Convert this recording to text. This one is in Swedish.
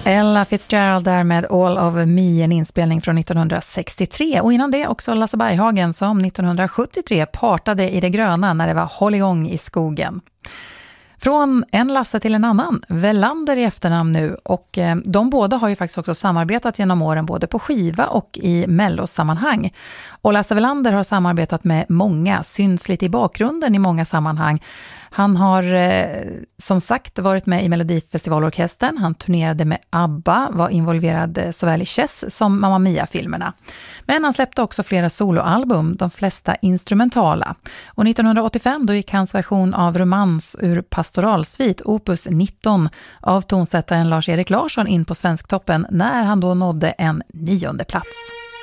Ella Fitzgerald där med All of Me, en inspelning från 1963. Och innan det också Lasse Berghagen som 1973 partade i det gröna när det var hålligång i skogen. Från en Lasse till en annan, Welander i efternamn nu, och de båda har ju faktiskt också samarbetat genom åren både på skiva och i mellosammanhang. Och Lasse Welander har samarbetat med många, syns lite i bakgrunden i många sammanhang. Han har som sagt varit med i Melodifestivalorkestern, han turnerade med ABBA, var involverad såväl i Chess som Mamma Mia-filmerna. Men han släppte också flera soloalbum, de flesta instrumentala. Och 1985 då gick hans version av Romans ur Pastoralsvit, opus 19, av tonsättaren Lars-Erik Larsson in på Svensktoppen när han då nådde en 9:e plats.